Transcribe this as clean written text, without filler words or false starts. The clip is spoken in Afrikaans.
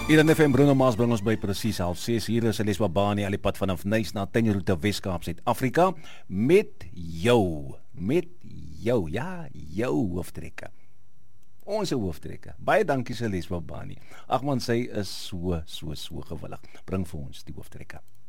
Hier in FM Bruno Mars bring ons by presies 6:30. Hier is Lesba Bani al die pad vanaf Nys na Tuinroete Weskaap, Suid-Afrika met jou, ja, jou hooftrekke. Ons hooftrekke. Baie dankie Lesba Bani. Ag man, sy is so gewillig. Bring vir ons die hooftrekke.